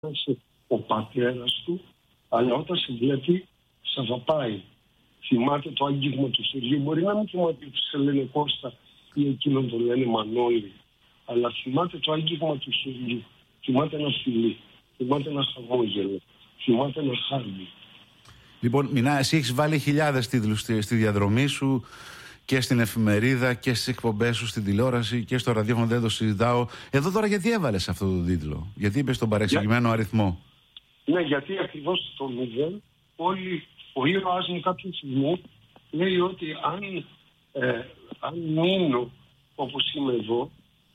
ο πατέρας του, αλλά όταν σε βλέπει, σε αγαπάει. Θυμάται το άγγιγμα του Σεργίου. Μπορεί να μην θυμάται ότι σε λένε Κώστα ή εκείνον το λένε Μανώλη, αλλά θυμάται το άγγιγμα του Σεργίου. Θυμάται ένα φιλί, θυμάται ένα χαμόγελο, θυμάται ένα χάρτη. Λοιπόν, Μινά, εσύ έχεις βάλει χιλιάδες τίτλους στη διαδρομή σου και στην εφημερίδα και στις εκπομπές σου στην τηλεόραση και στο ραδιόφωνο, δεν το συζητάω. Εδώ τώρα γιατί έβαλες αυτό το τίτλο? Γιατί είπες τον παρεξηγημένο αριθμό? Ναι, γιατί ακριβώς το 0 ο ήρωας μου κάποια στιγμή λέει ότι αν μείνω όπως είμαι εδώ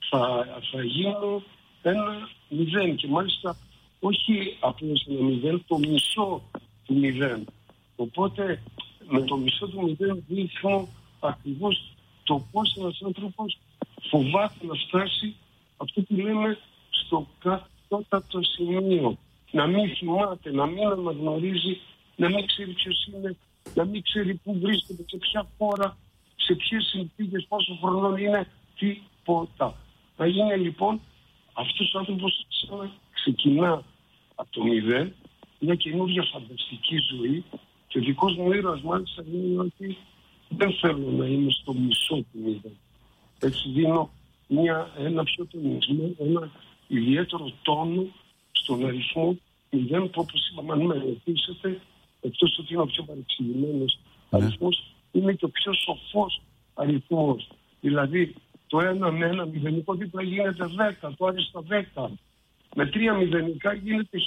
θα γίνω ένα 0 και μάλιστα όχι απλώς ένα 0, το μισό του 0. Οπότε με το μισό του 0 δείχνω ακριβώς το πώς ένας άνθρωπος φοβάται να φτάσει αυτό που λέμε στο κατώτατο σημείο. Να μην θυμάται, να μην αναγνωρίζει, να μην ξέρει ποιος είναι, να μην ξέρει πού βρίσκεται, σε ποια χώρα, σε ποιες συνθήκες, πόσο χρονών είναι, τίποτα. Να γίνει λοιπόν αυτός ο άνθρωπος ξεκινά από το 0, μια καινούργια φανταστική ζωή και ο δικός μου ήρωας μάλιστα είναι ότι δεν θέλω να είμαι στο μισό του 0. Έτσι δίνω ένα πιο τονισμένο, ένα ιδιαίτερο τόνο στον αριθμό 0 που όπως είπαμε, αν με ρωτήσετε, εκτός ότι είναι ο πιο παρεξηγημένος αριθμός, είναι και ο πιο σοφός αριθμός. Δηλαδή το 1 με 1 μηδενικό δίπλα γίνεται 10, το άριστα 10. Με 3 μηδενικά γίνεται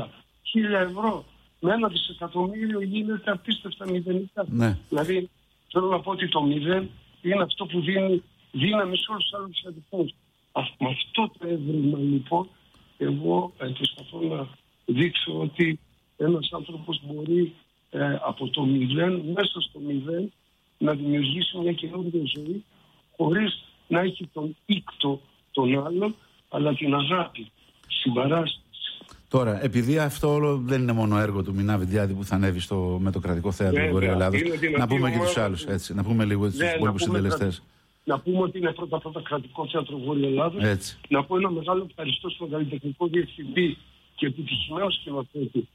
1000 ευρώ. Με 1 δισεκατομμύριο γίνεται απίστευτα μηδενικά. Ναι. Δηλαδή θέλω να πω ότι το 0 είναι αυτό που δίνει δύναμη σε όλους τους άλλους αριθμούς. Με αυτό το έβριμα λοιπόν εγώ προσπαθώ να δείξω ότι ένας άνθρωπος μπορεί από το 0, μέσα στο 0, να δημιουργήσει μια καινούργια ζωή χωρίς να έχει τον ήκτο των άλλων, αλλά την αγάπη, συμπαράσταση. Τώρα, επειδή αυτό όλο δεν είναι μόνο έργο του Μινά Βιντιάδη που θα ανέβει με το Κρατικό Θέατρο του Βορείου Ελλάδος, να πούμε και τους άλλους, έτσι, να πούμε λίγο τους υπόλοιπους συντελεστές. Να πούμε ότι είναι πρώτα Κρατικό Θέατρο Βορείου Ελλάδος. Να πω ένα μεγάλο ευχαριστώ στον καλλιτεχνικό διευθυντή και επιτυχημένο σκηνοθέτη.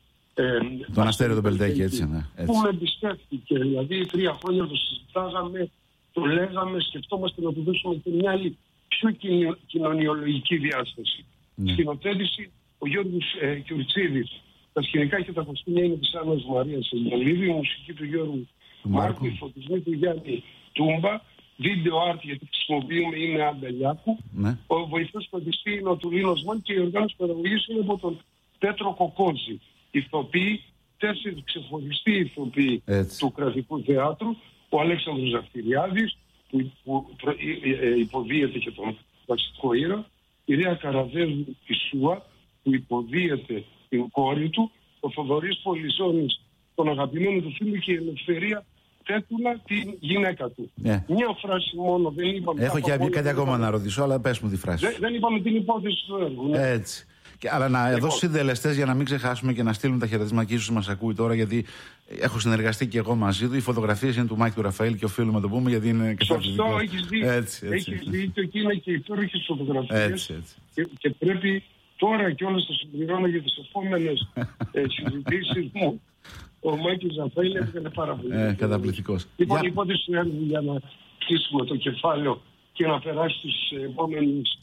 Τον Αστέριο τον Πελτέκη, έτσι, ναι. Που με εμπιστεύτηκε. Δηλαδή 3 χρόνια το συζητάγαμε, το λέγαμε, σκεφτόμαστε να του δώσουμε και μια άλλη πιο κοινωνιολογική διάσταση. Σκηνοθέτηση ο Γιώργος Κιουρτσίδης. Τα σκηνικά και τα κοστούμια είναι της Άννας Μαρίας Ελιολίδη, η μουσική του Γιώργου Μάρκου, οι φωτισμοί του Γιάννη Τούμπα, βίντεο art γιατί χρησιμοποιούμε είναι Αμπελιάκου, ο βοηθός φωτιστή είναι ο Τουλίνος Μαν και η οργάνωση παραγωγής είναι από τον Πέτρο Κοκόζη. Ηθοποιοί, 4 ξεχωριστοί ηθοποιοί του Κρατικού Θεάτρου, ο Αλέξανδρος Ζαφυριάδης που υποδίεται και τον βασικό ήρωα, η Ρέα Καραδέλου Ισούα που υποδίεται την κόρη του, ο Θοδωρής Πολυζώνης τον αγαπημένο του φίλου και η Ελευθερία Τέτουλα την γυναίκα του. Μια φράση μόνο, δεν είπαμε. Έχω και κάτι ακόμα να ρωτήσω, αλλά πες μου τη φράση. Δεν είπαμε την υπόθεση του έργου. Έτσι. Αλλά να δώσω συντελεστές για να μην ξεχάσουμε και να στείλουν τα χαιρετίσματα και ίσως μας ακούει τώρα, γιατί έχω συνεργαστεί και εγώ μαζί του. Οι φωτογραφίες είναι του Μάικ του Ραφαήλ και οφείλουμε να το πούμε γιατί είναι και σωστό, έχεις δίκιο και είναι και υπέροχες φωτογραφίες. Και πρέπει τώρα και όλες θα συμπληρώνω για τις επόμενες συζητήσεις μου. Ο Μάικ Ραφαήλ έκανε πάρα πολύ. Καταπληκτικός. Λοιπόν, η υπόθεση του έργου για να κλείσουμε το κεφάλαιο και να περάσει στους επόμενους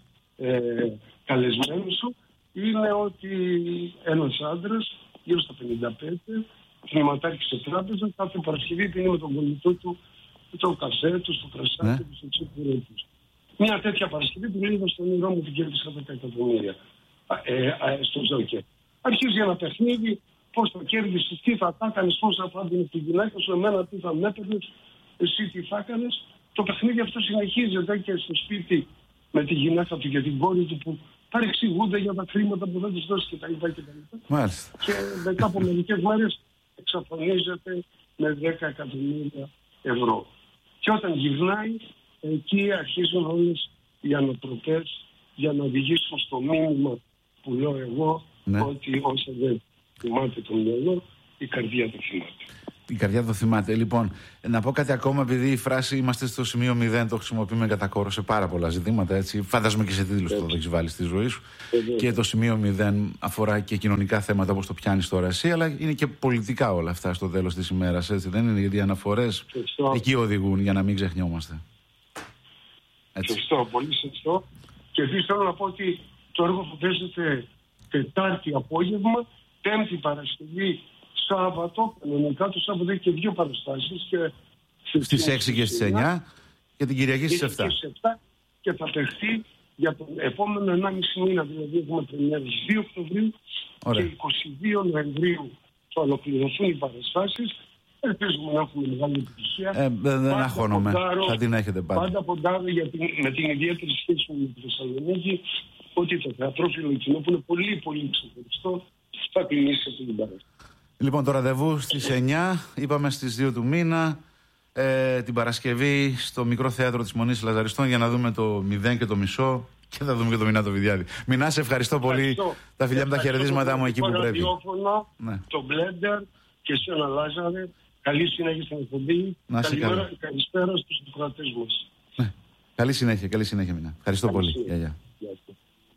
καλεσμένους σου, είναι ότι ένας άντρας γύρω στα 55, χρηματάρχης σε τράπεζα, κάθε Παρασκευή πίνει με τον κολλητό του το καφέ του, στο κρασάκι του, στο τσίπουρό του. Μια τέτοια Παρασκευή που είδα στον όνειρό μου την κέρδισα 10 εκατομμύρια στο Τζόκερ. Αρχίζει ένα παιχνίδι, πώς το κέρδισες, τι θα κάνεις, πώς θα φάντηνες τη γυναίκα σου, εμένα τι θα με έπαιρνες, εσύ τι θα κάνεις. Το παιχνίδι αυτό συνεχίζεται και στο σπίτι με τη γυναίκα του και την κόρη του που παρεξηγούνται για τα χρήματα που δεν τους δώσει κτλ. Και μετά από μερικές μέρες εξαφανίζεται με 10 εκατομμύρια ευρώ. Και όταν γυρνάει, εκεί αρχίζουν όλες οι ανατροπές για να οδηγήσουν στο μήνυμα που λέω εγώ, ότι όσο δεν θυμάται το μυαλό, η καρδιά το θυμάται. Η καρδιά το θυμάται. Λοιπόν, να πω κάτι ακόμα, επειδή η φράση «είμαστε στο σημείο 0» το χρησιμοποιούμε κατά κόρο σε πάρα πολλά ζητήματα. Έτσι. Φαντάζομαι και σε τίτλους το έχεις βάλει στη ζωή σου. Και το σημείο 0 αφορά και κοινωνικά θέματα όπως το πιάνεις τώρα εσύ, αλλά είναι και πολιτικά όλα αυτά στο τέλος της ημέρας. Έτσι. Δεν είναι, γιατί οι αναφορές εκεί οδηγούν, για να μην ξεχνιόμαστε. Σωστό, πολύ σωστό. Και επίσης θέλω να πω ότι το έργο που παίζεται Τετάρτη απόγευμα, Πέμπτη Παρασκευή, Σάββατο, κανονικά το Σάββατο έχει και 2 παραστάσεις. Στις 6 και στις 9 και την Κυριακή στις 7. Και θα παιχτεί για τον επόμενο 1,5 μήνα, δηλαδή έχουμε πρεμιέρες 2 Οκτωβρίου και 22 Νοεμβρίου θα ολοκληρωθούν οι παραστάσεις. Ελπίζουμε να έχουμε μεγάλη επιτυχία. Δεν αγχώνομαι. Θα την έχετε πάντα. Πάντα ποντάρω με την ιδιαίτερη σχέση μου με τη Θεσσαλονίκη, ότι το θεατρόφιλο κοινό που είναι πολύ πολύ ξεχωριστό θα τιμήσει αυτή την παράσταση. Λοιπόν, το ραντεβού στις 9, είπαμε στις 2 του μήνα, την Παρασκευή στο Μικρό Θέατρο της Μονής Λαζαριστών, για να δούμε το 0 και το μισό και θα δούμε και το Μινά το Βιδιάδη. Μινά, σε ευχαριστώ πολύ. Τα φιλιά μου, τα χαιρετίσματά μου εκεί που πρέπει. Το Blender και σε ένα Λάζαρε. Καλή συνέχεια στην εκπομπή. Καλησπέρα στους ακροατές μας. Καλή συνέχεια, Μινά. Ευχαριστώ πολύ. Γεια.